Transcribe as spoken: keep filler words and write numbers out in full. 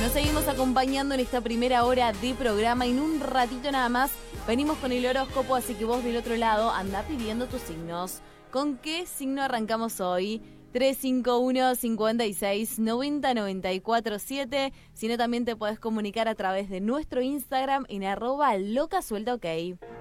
Nos seguimos acompañando en esta primera hora de programa y en un ratito nada más venimos con el horóscopo, así que vos del otro lado andá pidiendo tus signos. ¿Con qué signo arrancamos hoy? tres cinco uno, cinco seis, nueve cero nueve cuatro siete. Si no, también te podés comunicar a través de nuestro Instagram en arroba locasuelta ok.